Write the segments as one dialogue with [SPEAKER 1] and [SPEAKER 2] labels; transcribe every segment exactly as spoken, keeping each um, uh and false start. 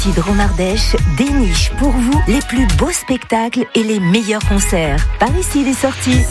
[SPEAKER 1] Dromardèche déniche pour vous les plus beaux spectacles et les meilleurs concerts. Par ici les sorties.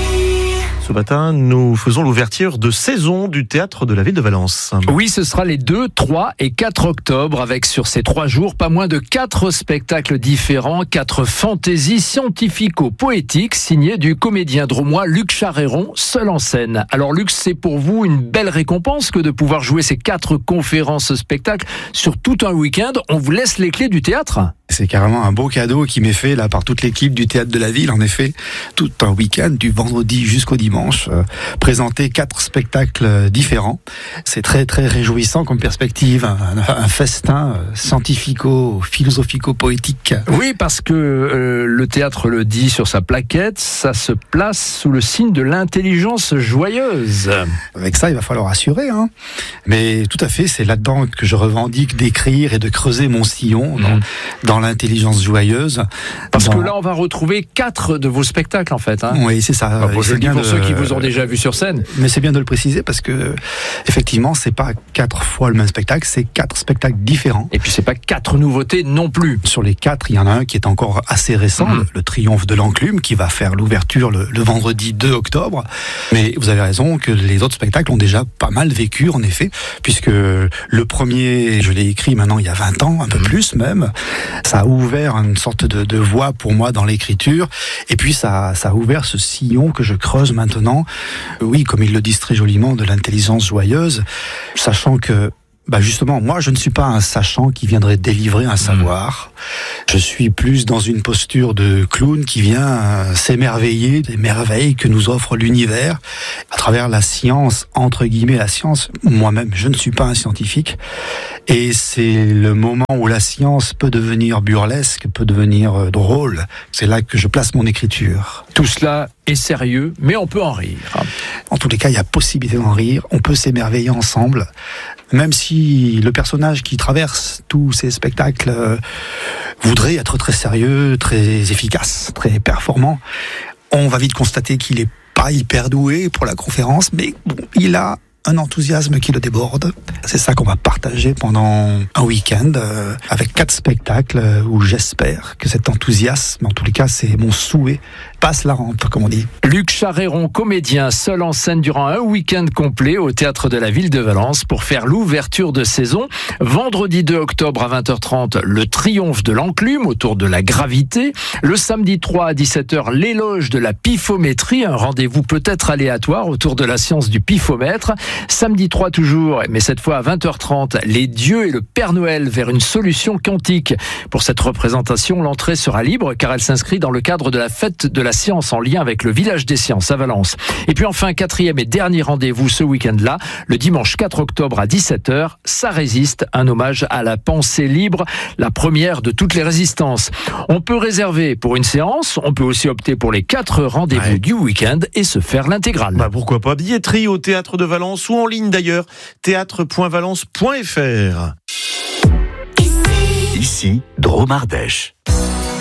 [SPEAKER 2] Ce matin, nous faisons l'ouverture de saison du théâtre de la ville de Valence.
[SPEAKER 3] Oui, ce sera les deux, trois et quatre octobre, avec sur ces trois jours pas moins de quatre spectacles différents, quatre fantaisies scientifico-poétiques signées du comédien dromois Luc Charéron, seul en scène. Alors Luc, c'est pour vous une belle récompense que de pouvoir jouer ces quatre conférences spectacles sur tout un week-end. On vous laisse les clés du théâtre.
[SPEAKER 4] C'est carrément un beau cadeau qui m'est fait là par toute l'équipe du théâtre de la ville. En effet, tout un week-end du vendredi jusqu'au dimanche, euh, présenter quatre spectacles différents. C'est très très réjouissant comme perspective, un, un festin euh, scientifico, philosophico-poétique.
[SPEAKER 3] Oui, parce que euh, le théâtre le dit sur sa plaquette, ça se place sous le signe de l'intelligence joyeuse.
[SPEAKER 4] Avec ça, il va falloir assurer, hein. Mais tout à fait, c'est là-dedans que je revendique d'écrire et de creuser mon sillon dans, mmh. dans l'intelligence joyeuse.
[SPEAKER 3] Parce
[SPEAKER 4] dans...
[SPEAKER 3] que là, on va retrouver quatre de vos spectacles, en fait. Hein.
[SPEAKER 4] Oui, c'est ça.
[SPEAKER 3] Enfin, bon, je le dis pour
[SPEAKER 4] de...
[SPEAKER 3] ceux qui vous ont déjà vu sur scène.
[SPEAKER 4] Mais c'est bien de le préciser parce que, effectivement, c'est pas quatre fois le même spectacle, c'est quatre spectacles différents.
[SPEAKER 3] Et puis, c'est pas quatre nouveautés non plus.
[SPEAKER 4] Sur les quatre, il y en a un qui est encore assez récent, mmh. le Triomphe de l'Enclume, qui va faire l'ouverture le, le vendredi deux octobre. Mais vous avez raison que les autres spectacles ont déjà pas mal vécu, en effet, puisque le premier, je l'ai écrit maintenant il y a vingt ans, un peu mmh. plus même. Ça a ouvert une sorte de, de voie pour moi dans l'écriture, et puis ça, ça a ouvert ce sillon que je creuse maintenant. Oui, comme ils le disent très joliment, de l'intelligence joyeuse, sachant que bah justement, moi, je ne suis pas un sachant qui viendrait délivrer un savoir. Mmh. Je suis plus dans une posture de clown qui vient euh, s'émerveiller des merveilles que nous offre l'univers à travers la science, entre guillemets, la science. Moi-même, je ne suis pas un scientifique. Et c'est le moment où la science peut devenir burlesque, peut devenir euh, drôle. C'est là que je place mon écriture.
[SPEAKER 3] Tout cela est sérieux, mais on peut en rire.
[SPEAKER 4] En tous les cas, il y a possibilité d'en rire. On peut s'émerveiller ensemble. Même si le personnage qui traverse tous ces spectacles euh, voudrait être très sérieux, très efficace, très performant, on va vite constater qu'il est pas hyper doué pour la conférence, mais bon, il a un enthousiasme qui le déborde. C'est ça qu'on va partager pendant un week-end euh, avec quatre spectacles euh, où j'espère que cet enthousiasme, en tous les cas c'est mon souhait, passe la rampe, comme on dit.
[SPEAKER 3] Luc Charéron, comédien, seul en scène durant un week-end complet au théâtre de la ville de Valence pour faire l'ouverture de saison. Vendredi deux octobre à vingt heures trente, le Triomphe de l'Enclume autour de la gravité. Le samedi trois à dix-sept heures, l'éloge de la pifométrie, un rendez-vous peut-être aléatoire autour de la science du pifomètre. Samedi trois toujours, mais cette fois à vingt heures trente, les dieux et le Père Noël vers une solution quantique. Pour cette représentation, l'entrée sera libre car elle s'inscrit dans le cadre de la fête de la science en lien avec le village des sciences à Valence. Et puis enfin, quatrième et dernier rendez-vous ce week-end-là, le dimanche quatre octobre à dix-sept heures, ça résiste, un hommage à la pensée libre, la première de toutes les résistances. On peut réserver pour une séance, on peut aussi opter pour les quatre rendez-vous ouais. du week-end et se faire l'intégrale.
[SPEAKER 2] Bah pourquoi pas, billetterie au théâtre de Valence ou en ligne d'ailleurs, théâtre point valence point f r.
[SPEAKER 5] Ici, Dromardèche.